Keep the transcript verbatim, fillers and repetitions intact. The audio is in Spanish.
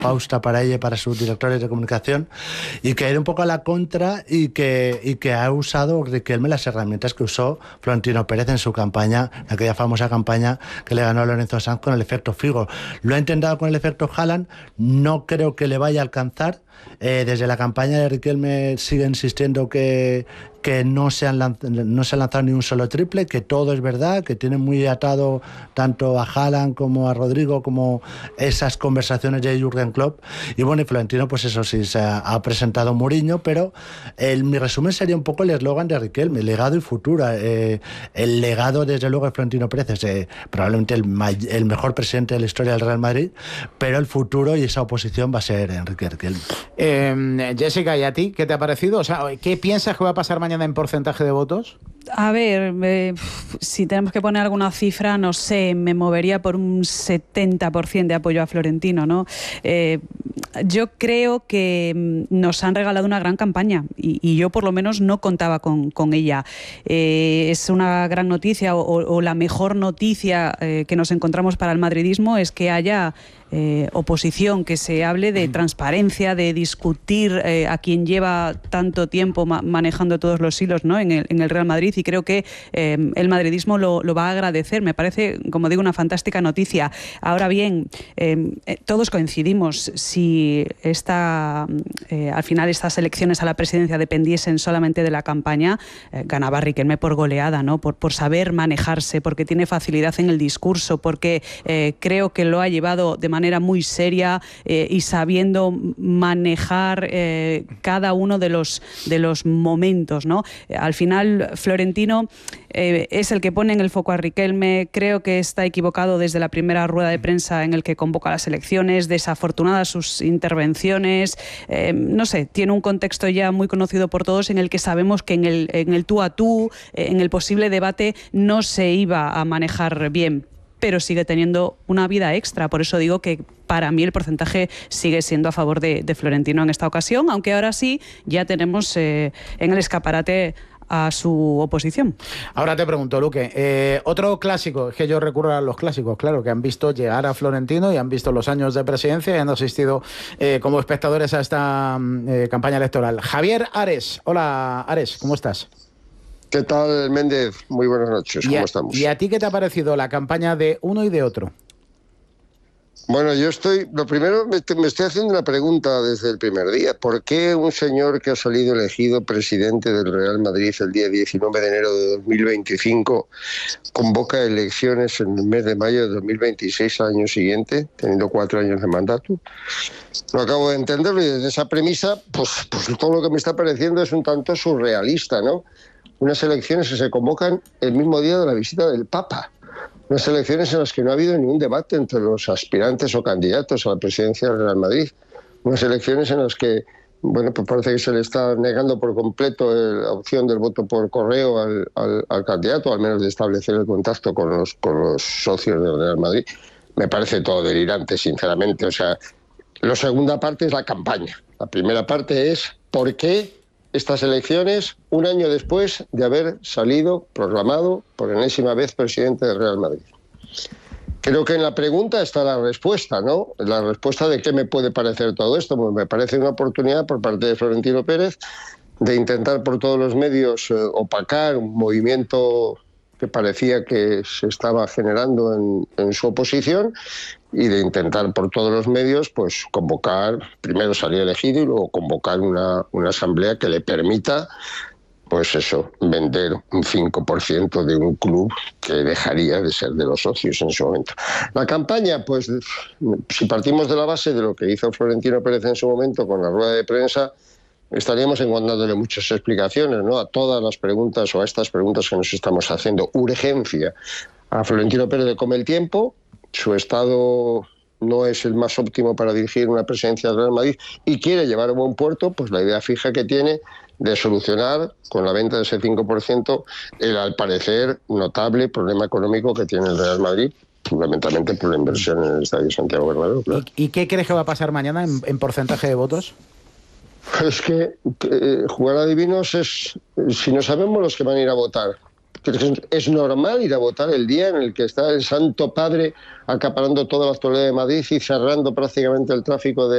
Fausta para ella y para sus directores de comunicación, y que ha ido un poco a la contra y que, y que ha usado Riquelme las herramientas que usó Florentino Pérez en su campaña, aquella famosa campaña que le ganó a Lorenzo Sanz con el efecto Figo. Lo ha intentado con el efecto Haaland, no creo que le vaya a alcanzar. Eh, desde la campaña de Riquelme sigue insistiendo que, que no, se han lanz- no se ha lanzado ni un solo triple, que todo es verdad, que tiene muy atado tanto a Haaland como a Rodrigo, como esas conversaciones de Jürgen Klopp. Y bueno, y Florentino, pues eso sí, se ha, ha presentado Mourinho, pero el, mi resumen sería un poco el eslogan de Riquelme, legado y futuro. Eh, el legado, desde luego, de Florentino Pérez es eh, probablemente el, el mejor presidente de la historia del Real Madrid, pero el futuro y esa oposición va a ser Enrique Riquelme. Eh, Jessica, ¿y a ti qué te ha parecido? O sea, ¿qué piensas que va a pasar mañana en porcentaje de votos? A ver, eh, si tenemos que poner alguna cifra, no sé, me movería por un setenta por ciento de apoyo a Florentino, ¿no? Eh, yo creo que nos han regalado una gran campaña y, y yo por lo menos no contaba con, con ella. Eh, es una gran noticia o, o la mejor noticia eh, que nos encontramos para el madridismo es que haya Eh, oposición, que se hable de transparencia, de discutir eh, a quien lleva tanto tiempo ma- manejando todos los hilos, ¿no? en, el, en el Real Madrid, y creo que eh, el madridismo lo, lo va a agradecer. Me parece, como digo, una fantástica noticia. Ahora bien, eh, eh, todos coincidimos, si esta, eh, al final estas elecciones a la presidencia dependiesen solamente de la campaña, eh, ganaba Riquelme por goleada, ¿no? por, por saber manejarse, porque tiene facilidad en el discurso, porque eh, creo que lo ha llevado de manera manera muy seria eh, y sabiendo manejar eh, cada uno de los, de los momentos, ¿no? Eh, al final, Florentino eh, es el que pone en el foco a Riquelme. Creo que está equivocado desde la primera rueda de prensa en el que convoca las elecciones, desafortunadas sus intervenciones, eh, no sé, tiene un contexto ya muy conocido por todos en el que sabemos que en el, en el tú a tú, eh, en el posible debate, no se iba a manejar bien, pero sigue teniendo una vida extra. Por eso digo que para mí el porcentaje sigue siendo a favor de, de Florentino en esta ocasión, aunque ahora sí ya tenemos eh, en el escaparate a su oposición. Ahora te pregunto, Luque, eh, otro clásico, es que yo recurro a los clásicos, claro, que han visto llegar a Florentino y han visto los años de presidencia y han asistido eh, como espectadores a esta eh, campaña electoral. Javier Ares, hola Ares, ¿cómo estás? ¿Qué tal, Méndez? Muy buenas noches, ¿cómo ¿Y a, estamos? ¿Y a ti qué te ha parecido la campaña de uno y de otro? Bueno, yo estoy... Lo primero, me, me estoy haciendo una pregunta desde el primer día. ¿Por qué un señor que ha salido elegido presidente del Real Madrid el día diecinueve de enero de dos mil veinticinco convoca elecciones en el mes de mayo de dos mil veintiséis, al año siguiente, teniendo cuatro años de mandato? No acabo de entenderlo, y desde esa premisa, pues, pues todo lo que me está pareciendo es un tanto surrealista, ¿no? Unas elecciones que se convocan el mismo día de la visita del Papa. Unas elecciones en las que no ha habido ningún debate entre los aspirantes o candidatos a la presidencia del Real Madrid. Unas elecciones en las que, bueno, pues parece que se le está negando por completo la opción del voto por correo al, al, al candidato, al menos de establecer el contacto con los, con los socios del Real Madrid. Me parece todo delirante, sinceramente. O sea, la segunda parte es la campaña. La primera parte es ¿por qué estas elecciones un año después de haber salido proclamado por enésima vez presidente del Real Madrid? Creo que en la pregunta está la respuesta, ¿no? La respuesta de qué me puede parecer todo esto. Pues me parece una oportunidad por parte de Florentino Pérez de intentar por todos los medios eh, opacar un movimiento que parecía que se estaba generando en, en su oposición, y de intentar por todos los medios pues convocar, primero salir elegido y luego convocar una, una asamblea que le permita, pues eso, vender un cinco por ciento de un club que dejaría de ser de los socios en su momento. La campaña, pues si partimos de la base de lo que hizo Florentino Pérez en su momento con la rueda de prensa, estaríamos encontrándole muchas explicaciones, ¿no?, a todas las preguntas o a estas preguntas que nos estamos haciendo. Urgencia. A Florentino Pérez le come el tiempo, su estado no es el más óptimo para dirigir una presidencia del Real Madrid y quiere llevar a buen puerto pues la idea fija que tiene de solucionar con la venta de ese cinco por ciento el, al parecer, notable problema económico que tiene el Real Madrid, fundamentalmente por la inversión en el Estadio Santiago Bernabéu. Claro. ¿Y, ¿Y qué crees que va a pasar mañana en, en porcentaje de votos? Es que eh, jugar a adivinos es, si no sabemos los que van a ir a votar. Es normal ir a votar el día en el que está el Santo Padre acaparando toda la actualidad de Madrid y cerrando prácticamente el tráfico de